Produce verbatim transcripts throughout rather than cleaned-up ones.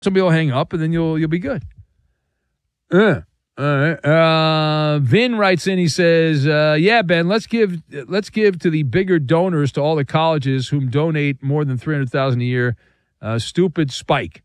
Somebody will hang up, and then you'll you'll be good. Uh, all right. Uh, Vin writes in. He says, uh, "Yeah, Ben, let's give let's give to the bigger donors to all the colleges whom donate more than three hundred thousand a year. Uh, stupid Spike."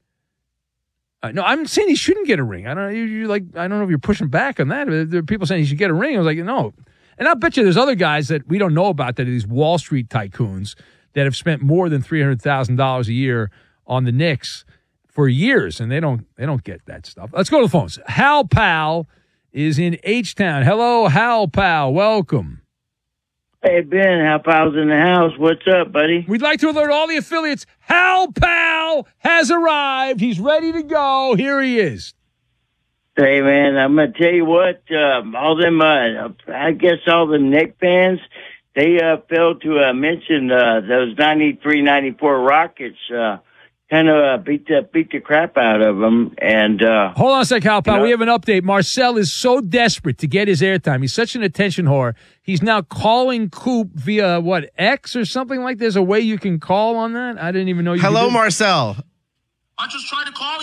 Uh, no, I'm saying he shouldn't get a ring. I don't know. You, you like I don't know if you're pushing back on that. There are people saying he should get a ring. I was like, no. And I'll bet you there's other guys that we don't know about that are these Wall Street tycoons that have spent more than three hundred thousand dollars a year on the Knicks for years, and they don't they don't get that stuff. Let's go to the phones. Hal Pal is in H-Town. Hello, Hal Pal. Welcome. Hey, Ben, Hal Pal's in the house. What's up, buddy? We'd like to alert all the affiliates. Hal Pal has arrived. He's ready to go. Here he is. Hey, man, I'm going to tell you what, um, all them, uh, I guess all the Knicks fans, they uh, failed to uh, mention uh, those ninety-three ninety-four Rockets. Uh, kind of uh, beat the beat the crap out of them. And uh, hold on a sec, Hal Pal. You know, we have an update. Marcel is so desperate to get his airtime. He's such an attention whore. He's now calling Coop via what X or something like. There's a way you can call on that. I didn't even know you. Hello, Marcel. I just tried to call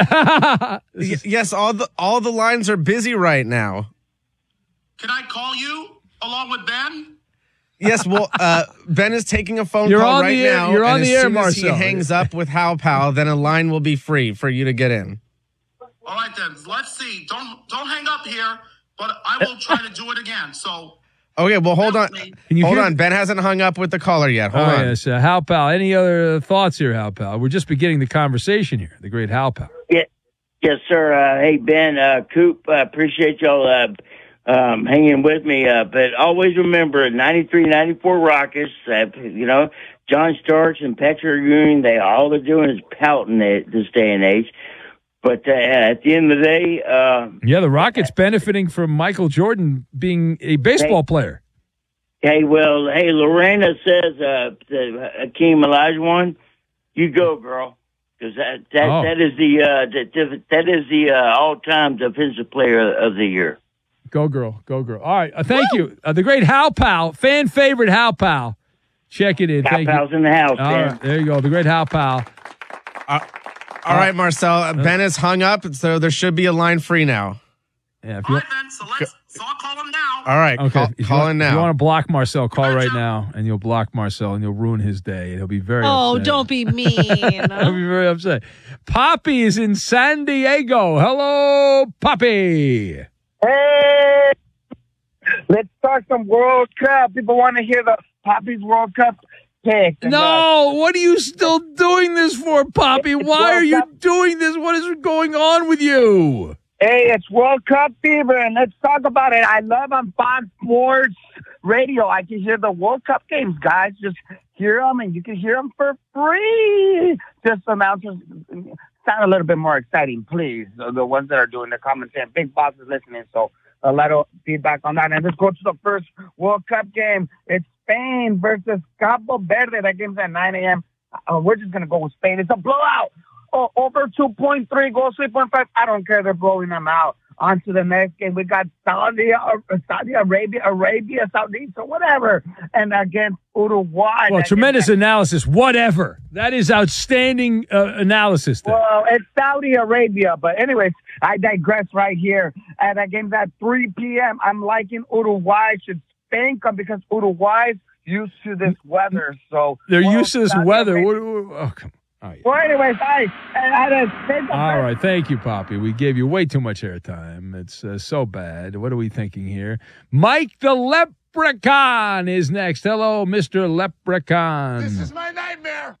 you. y- yes, all the all the lines are busy right now. Can I call you along with Ben? Yes, well, uh, Ben is taking a phone You're call on right the air. now. You're on and the as air, soon as he Marcel. hangs up with Hal Pal, then a line will be free for you to get in. All right, then. Let's see. Don't don't hang up here, but I will try to do it again. So. Okay, well, hold on. Can you hold hear- on. Ben hasn't hung up with the caller yet. Hold Oh, on. yes. Uh, Hal Pal. Any other thoughts here, Hal Pal? We're just beginning the conversation here. The great Hal Pal. yeah, yes, sir. Uh, hey, Ben, uh, Coop, uh, appreciate y'all uh, um, hanging with me. Uh, but always remember, ninety-three ninety-four Rockets, uh, you know, John Starks and Patrick Ewing, they all they're doing is pouting at this day and age. But uh, at the end of the day... Uh, Yeah, the Rockets benefiting from Michael Jordan being a baseball Hey. player. Hey, well, hey, Lorena says, uh, the Hakeem Olajuwon, you go, girl, because that that, Oh. that is the uh, that, that is the uh, all-time defensive player of the year. Go, girl. Go, girl. All right. Uh, thank Woo! you. Uh, the great Hal Pal, fan favorite Hal Pal. Check it in. Hal Thank Pal's you. in the house, All man. right, there you go. The great Hal Pal. Uh, all right, Marcel. Uh, ben is hung up, so there should be a line free now. Yeah, if All you, right, then. So let's. So I'll call him now. All right, okay. call, if you call want, in If you now. want to block Marcel, call right now, and you'll block Marcel, and you'll ruin his day. And he'll be very Oh, upset. don't be mean. He'll be very upset. Poppy is in San Diego. Hello, Poppy. Hey, let's talk some World Cup. People want to hear the Poppy's World Cup pick. And, uh, No, what are you still doing this for, Poppy? It's Why are World you Cup. doing this? What is going on with you? Hey, it's World Cup fever, and let's talk about it. I love on Fox Sports Radio. I can hear the World Cup games, guys. Just hear them, and you can hear them for free. Just announcers sound a little bit more exciting, please. The, the ones that are doing the commentary. Big Boss is listening, so a lot of feedback on that. And let's go to the first World Cup game. It's Spain versus Cabo Verde. That game's at nine a.m. Uh, we're just going to go with Spain. It's a blowout. Oh, over two point three, goals three point five. I don't care. They're blowing them out. On to the next game. We got Saudi, uh, Saudi Arabia, Arabia, Saudi, so whatever. And against Uruguay. Well, That tremendous game- analysis. Whatever. That is outstanding uh, analysis there. Well, it's Saudi Arabia. But anyways, I digress right here. And that game's at three p.m. I'm liking Uruguay. Should Spain come because Uruguay's used to this weather. So They're well, used to this Saudi weather. Arabia- What, what, oh, come on. Oh, yeah. Well, anyways, I, I, I just take the All right. Thank you, Poppy. We gave you way too much airtime. It's uh, so bad. What are we thinking here? Mike the Leprechaun is next. Hello, Mister Leprechaun. This is my nightmare.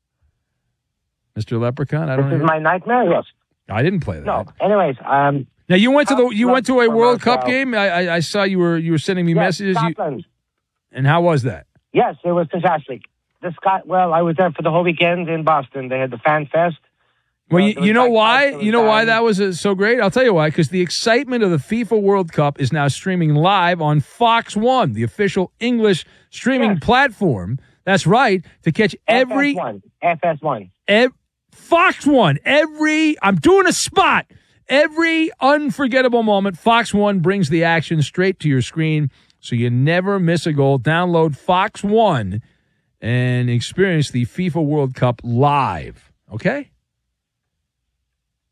Mister Leprechaun? I don't This is know. my nightmare. Yes. I didn't play that. No. Anyways, um, Now you went to the you went to a For World Cup myself. game. I, I I saw you were you were sending me yes, messages. You, Scotland. and how was that? Yes, it was fantastic. The Scot. Well, I was there for the whole weekend in Boston. They had the Fan Fest. Well, Uh, you, there was you know back- why? there was You know why down- that was uh, so great? I'll tell you why. Because the excitement of the FIFA World Cup is now streaming live on Fox One, the official English streaming Yes. platform. That's right, to catch every F S one. F S one. ev- Fox One. Every I'm doing a spot. Every unforgettable moment, Fox One brings the action straight to your screen, so you never miss a goal. Download Fox One and experience the FIFA World Cup live. Okay?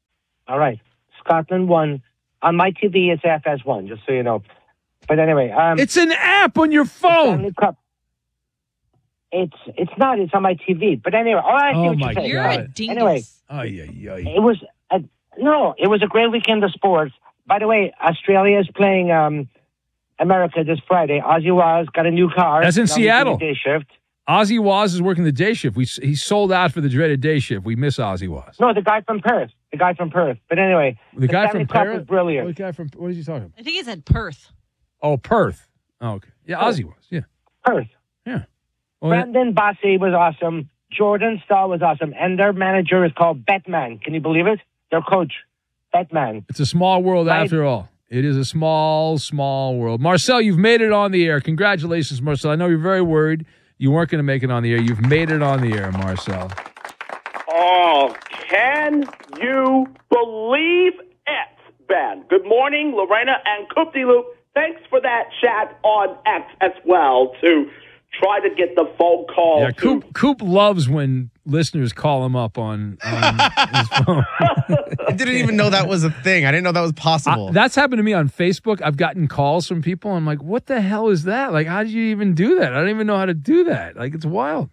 All right. Scotland won. On my T V, it's F S one, just so you know. But anyway. Um, It's an app on your phone. Stanley Cup. It's it's not. It's on my T V. But anyway, oh, I see Oh, what my you're saying. You're God. a dingus. Anyway, Ay, ay, ay. it was a, no. It was a great weekend of sports. By the way, Australia is playing um, America this Friday. Ozzy Waz got a new car. That's in Now he's doing Seattle. a Day shift. Ozzy Waz is working the day shift. We He sold out for the dreaded day shift. We miss Ozzy Waz. No, the guy from Perth. The guy from Perth. But anyway, The guy Stanley from Cup Perth? was brilliant. What guy from, what is he talking about? I think he said Perth. Oh, Perth. Oh, okay. Yeah, Perth. Ozzy was. Yeah. Perth. Yeah. Well, Brandon Bassi was awesome. Jordan Stahl was awesome. And their manager is called Batman. Can you believe it? Their coach, Batman. it's a small world Right. after all. It is a small, small world. Marcel, you've made it on the air. Congratulations, Marcel. I know you're very worried you weren't going to make it on the air. You've made it on the air, Marcel. Oh, can you believe it, Ben? Good morning, Lorena and Coop-de-Loop. Thanks for that chat on X as well to try to get the phone call. Yeah, to- Coop, Coop loves when listeners call him up on, on his phone. I didn't even know that was a thing. I didn't know that was possible. I- that's happened to me on Facebook. I've gotten calls from people. I'm like, what the hell is that? Like, how did you even do that? I don't even know how to do that. Like, it's wild.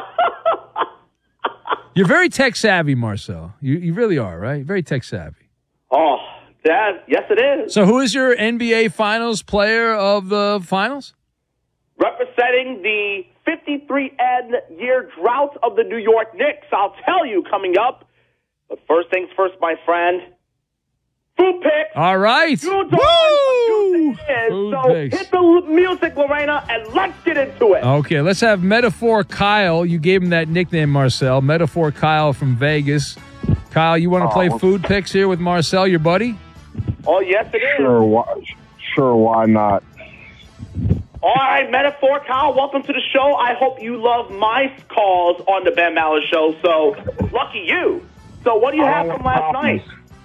You're very tech savvy, Marcel. You you really are, right? Very tech savvy. Oh, that, yes, it is. So, who is your N B A Finals player of the finals? Representing the fifty-three N year drought of the New York Knicks. I'll tell you coming up. But first things first, my friend. Food picks. All right. You don't know what Tuesday is, Food so picks. hit the l- music, Lorena, and let's get into it. Okay, let's have Metaphor Kyle. You gave him that nickname, Marcel. Metaphor Kyle from Vegas. Kyle, you want to play food picks here with Marcel, your buddy? Oh, yes, it is. Sure, why, sure, why not? All right, Metaphor Kyle, welcome to the show. I hope you love my calls on the Ben Maller Show, so lucky you. So what do you have from last night?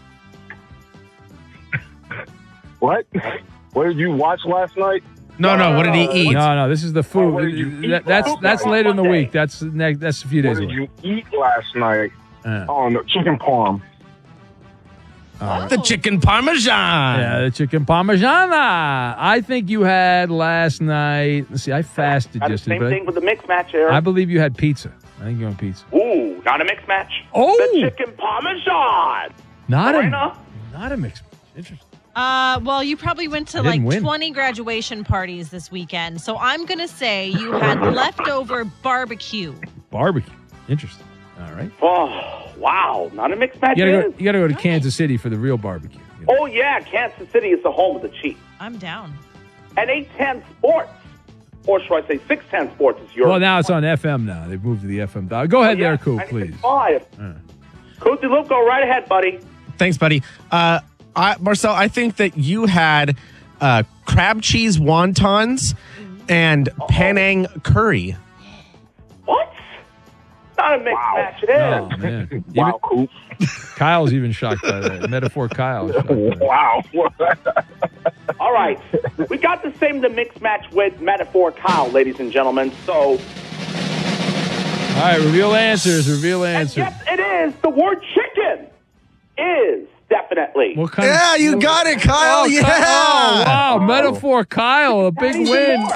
What? What did you watch last night? no, no. What did he eat? No, no, this is the food. what did you eat That- that's last that's night? later in the Monday. week. That's next. That's a few days What did away. you eat last night? Uh, Oh, no, chicken parm. The chicken parmesan. yeah, the chicken parmigiana. I think you had last night. Let's see, I fasted Had the yesterday, same but thing with the mix match here. I believe you had pizza. I think you had pizza. Ooh, not a mix match. Oh! The chicken parmesan. Not a Lorena? not a mixed. Interesting. Uh, well, you probably went to I like didn't win. twenty graduation parties this weekend. So I'm going to say you had leftover barbecue. Barbecue. Interesting. All right. Oh, wow. Not a mix match. You gotta is? go. You gotta go to Kansas City for the real barbecue. you know. Oh, yeah. Kansas City is the home of the Chiefs. I'm down. And eight ten Sports, or should I say six ten Sports is your. Well, now it's on F M. Now they've moved to the F M dial. Go ahead there, Coop, please. Five. Uh. Coop, look, go right ahead, buddy. Thanks, buddy. Uh, I, Marcel, I think that you had uh, crab cheese wontons and Penang curry. What? Not a mixed match. It is. Oh man. Wow, Even, Coop. Kyle's even shocked by that. Metaphor Kyle. is shocked by that. Wow. All right. We got the same the mixed match with Metaphor Kyle, ladies and gentlemen. So, All right, reveal answers. Reveal and answers. yes, it is. The word chicken is definitely. What kind Yeah, of, you got it, Kyle. Oh, yeah. Ky- oh, wow. Metaphor Kyle, a big Even win. more.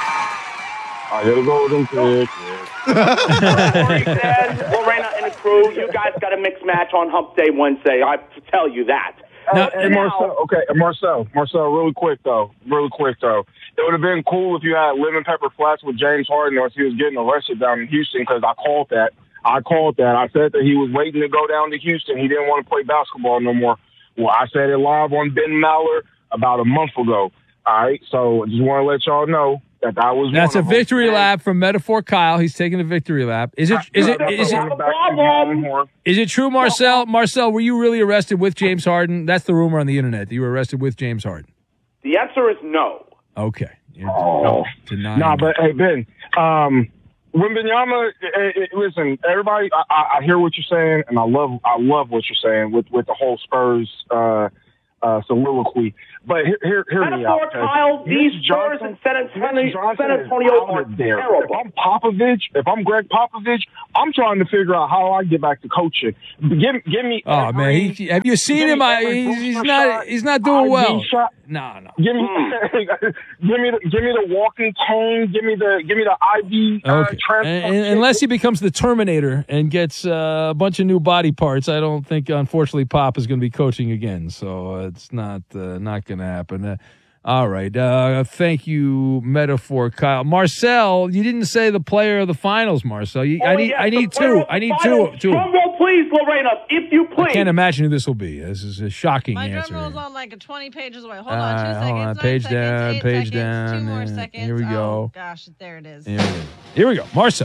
I gotta go with them kids. Corey said, Lorena and the crew, you guys got a mixed match on Hump Day Wednesday. I tell you that. Now- Hey, Marcel, okay, Marcel, Marcel, really quick though, really quick though. It would have been cool if you had lemon pepper flats with James Harden, or if he was getting arrested down in Houston, because I called that. I called that. I said that he was waiting to go down to Houston. He didn't want to play basketball no more. Well, I said it live on Ben Maller about a month ago. All right, so I just want to let y'all know that that was. That's one a of them. victory lap from Metaphor Kyle. He's taking a victory lap. Is it is it is it is it true, Marcel? Marcel, were you really arrested with James Harden? That's the rumor on the internet that you were arrested with James Harden. The answer is no. Okay. You're Oh. denying Nah, it. but hey, Ben, um, Wembanyama, eh, eh, listen, everybody, I, I I hear what you're saying, and I love, I love what you're saying with, with the whole Spurs uh, uh, soliloquy. But here, here, hear me out. Metaphor, Kyle, these Spurs in San Antonio, San Antonio are terrible. If I'm Popovich, if I'm Greg Popovich, I'm trying to figure out how I get back to coaching. Give, give me. Oh every, man, he, have you seen him? I, he's, he's not. shot, He's not doing well. Shot. No, no. Give me, give me, the, give me the walking cane. Give me the, give me the I V. Uh, Okay. And, and, unless he becomes the Terminator and gets uh, a bunch of new body parts, I don't think, unfortunately, Pop is going to be coaching again. So uh, it's not uh, not going to happen. Uh, all right. Uh, thank you, Metaphor Kyle. Marcel, you didn't say the player of the finals, Marcel. You, Oh, I need yes, I the need player two. of the I need finals. two. two. Drum roll, please, Lorena, if you please. I can't imagine who this will be. This is a shocking My answer. drum roll's here. on like a twenty pages away. Hold Uh, on, two hold seconds. on. nine Page seconds, down, eight page seconds, down, Two more and seconds. here we go. Oh, gosh, there it is. Here we go. Here we go. Marcel.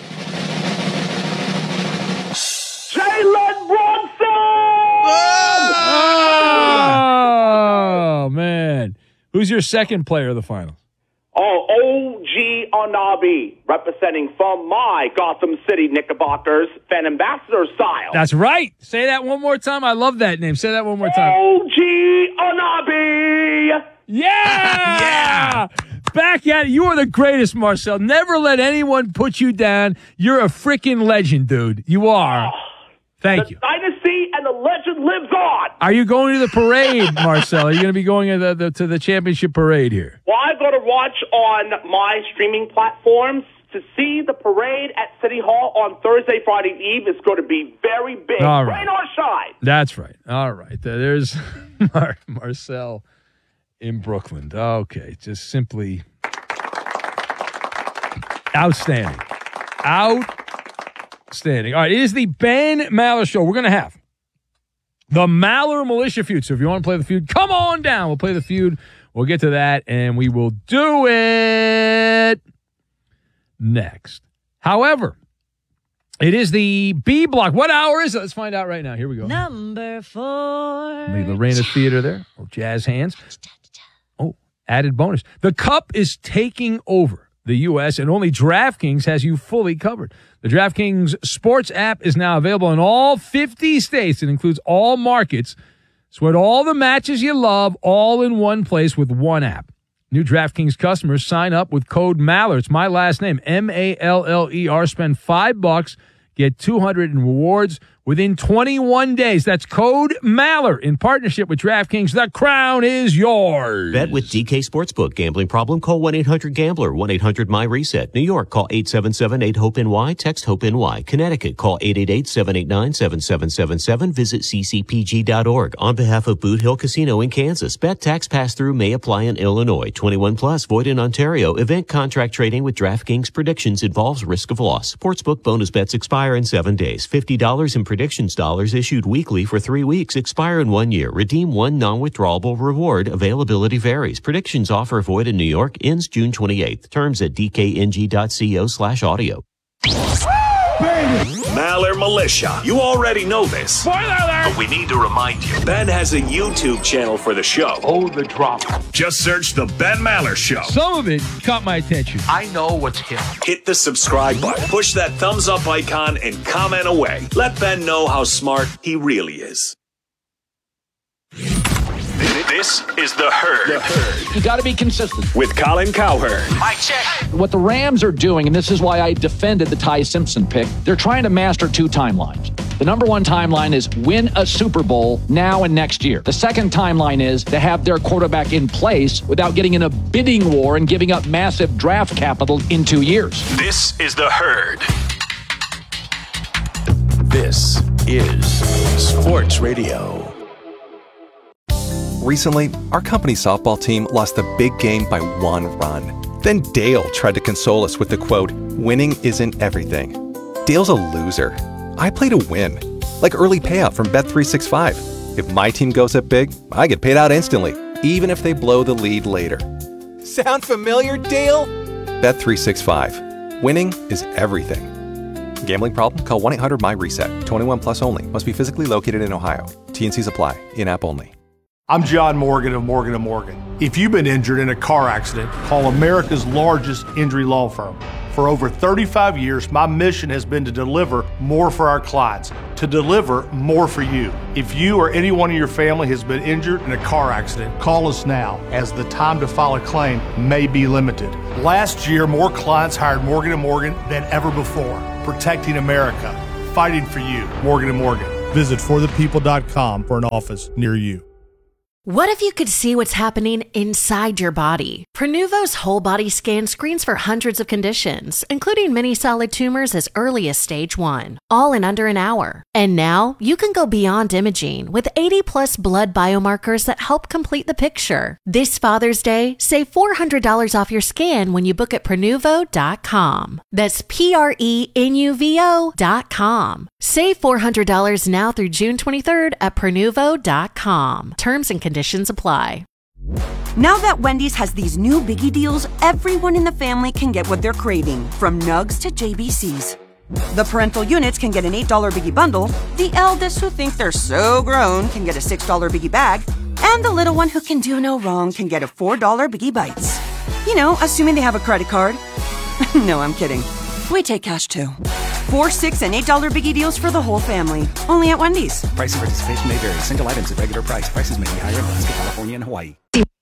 Jalen Brunson! Oh, man. Who's your second player of the finals? Oh, O G Anabi, representing from my Gotham City Knickerbockers, fan ambassador style. That's right. Say that one more time. I love that name. Say that one more time. O G Anabi! Yeah! Yeah! Back at it. You are the greatest, Marcel. Never let anyone put you down. You're a freaking legend, dude. You are. Thank the you. dynasty and the legend lives on. Are you going to the parade, Marcel? Are you going to be going to the, the, to the championship parade here? Well, I go to watch on my streaming platforms. To see the parade at City Hall on Thursday, Friday Eve is going to be very big. All right. Rain or shine. That's right. All right. Uh, There's Mar- Marcel in Brooklyn. Okay. Just simply outstanding. Outstanding. All right. It is the Ben Maller Show. We're going to have the Maller Militia feud. So if you want to play the feud, come on down. We'll play the feud. We'll get to that, and we will do it next. However, it is the B block. What hour is it? Let's find out right now. Here we go. Number four. The Lorena Theater there. Oh, jazz hands. Oh, added bonus. The Cup is taking over the U S, and only DraftKings has you fully covered. The DraftKings Sports app is now available in all fifty states. It includes all markets. Sweat all the matches you love all in one place with one app. New DraftKings customers sign up with code Maller. It's my last name, M A L L E R. Spend five bucks, get two hundred in rewards within twenty-one days. That's code Maller in partnership with DraftKings. The crown is yours. Bet with D K Sportsbook. Gambling problem? Call one eight hundred gambler. one eight hundred my reset. New York, call eight seven seven eight hope N Y. Text HOPE-NY. Connecticut, call eight eight eight seven eight nine seven seven seven seven. Visit c c p g dot org. On behalf of Boot Hill Casino in Kansas, bet tax pass-through may apply in Illinois. twenty-one plus, void in Ontario. Event contract trading with DraftKings predictions involves risk of loss. Sportsbook bonus bets expire in seven days. fifty dollars in predictions dollars issued weekly for three weeks. Expire in one year. Redeem one non-withdrawable reward. Availability varies. Predictions offer void in New York. Ends June twenty-eighth. Terms at d k n g dot co slash audio. Maller Militia. You already know this. Spoiler alert! But we need to remind you. Ben has a YouTube channel for the show. Oh, the drama. Just search The Ben Maller Show. Some of it caught my attention. I know what's hip. Hit the subscribe button. Push that thumbs up icon and comment away. Let Ben know how smart he really is. This is The Herd. The Herd. You got to be consistent. With Colin Cowherd. Mike check. What the Rams are doing, and this is why I defended the Ty Simpson pick, they're trying to master two timelines. The number one timeline is win a Super Bowl now and next year. The second timeline is to have their quarterback in place without getting in a bidding war and giving up massive draft capital in two years. This is The Herd. This is Sports Radio. Recently, our company softball team lost the big game by one run. Then Dale tried to console us with the quote, "Winning isn't everything." Dale's a loser. I play to win. Like early payout from Bet three sixty-five. If my team goes up big, I get paid out instantly, even if they blow the lead later. Sound familiar, Dale? Bet three sixty-five. Winning is everything. Gambling problem? Call one eight hundred my reset. twenty-one plus only. Must be physically located in Ohio. T N Cs apply. In-app only. I'm John Morgan of Morgan and Morgan. If you've been injured in a car accident, call America's largest injury law firm. For over thirty-five years, my mission has been to deliver more for our clients, to deliver more for you. If you or anyone in your family has been injured in a car accident, call us now, as the time to file a claim may be limited. Last year, more clients hired Morgan and Morgan than ever before, protecting America, fighting for you. Morgan and Morgan. Visit for the people dot com for an office near you. What if you could see what's happening inside your body? Prenuvo's whole body scan screens for hundreds of conditions, including many solid tumors as early as stage one, all in under an hour. And now you can go beyond imaging with eighty plus blood biomarkers that help complete the picture. This Father's Day, save four hundred dollars off your scan when you book at Prenuvo dot com. That's P R E N U V O dot com. Save four hundred dollars now through June twenty-third at Prenuvo dot com. Terms and conditions apply. Now that Wendy's has these new biggie deals, everyone in the family can get what they're craving, from nugs to J B Cs. The parental units can get an eight dollar biggie bundle, the eldest who think they're so grown can get a six dollar biggie bag, and the little one who can do no wrong can get a four dollar biggie bites. You know, assuming they have a credit card. No, I'm kidding. We take cash too. Four, six, and eight dollar biggie deals for the whole family. Only at Wendy's. Price and participation may vary. Single items at regular price. Prices may be higher in Alaska, California, and Hawaii.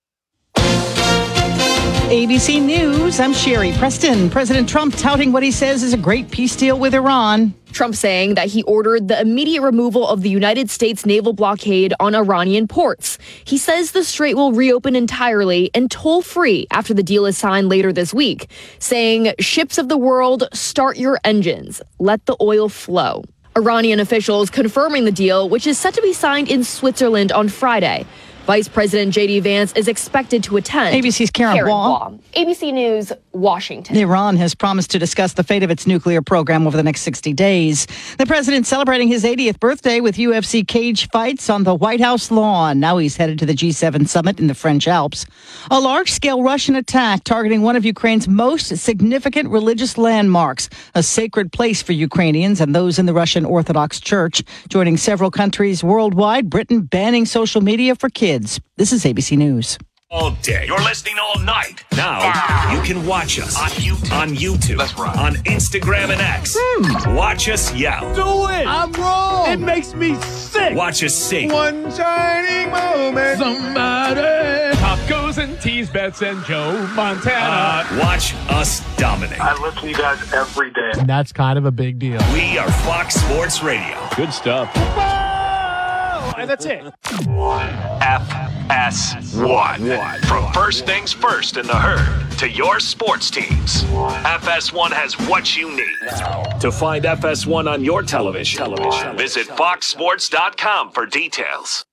A B C News, I'm Sherry Preston. President Trump touting what he says is a great peace deal with Iran. Trump saying that he ordered the immediate removal of the United States naval blockade on Iranian ports. He says the strait will reopen entirely and toll-free after the deal is signed later this week, saying, ships of the world, start your engines. Let the oil flow. Iranian officials confirming the deal, which is set to be signed in Switzerland on Friday. Vice President J D Vance is expected to attend. A B C's Karen, Karen Waugh. A B C News, Washington. Iran has promised to discuss the fate of its nuclear program over the next sixty days. The president celebrating his eightieth birthday with U F C cage fights on the White House lawn. Now he's headed to the G seven summit in the French Alps. A large-scale Russian attack targeting one of Ukraine's most significant religious landmarks, a sacred place for Ukrainians and those in the Russian Orthodox Church, joining several countries worldwide, Britain banning social media for kids. This is A B C News. All day. You're listening all night. Now you can watch us on YouTube, on, YouTube, That's right. on Instagram and X. Hmm. Watch us yell. Do it. I'm wrong. It makes me sick. Watch us sing. One shining moment. Somebody. Tacos and teas, bets and Joe Montana. Uh, watch us dominate. I listen to you guys every day. And that's kind of a big deal. We are Fox Sports Radio. Good stuff. And that's it. F S one. From first things first in the herd to your sports teams. F S one has what you need. To find F S one on your television, television. visit fox sports dot com for details.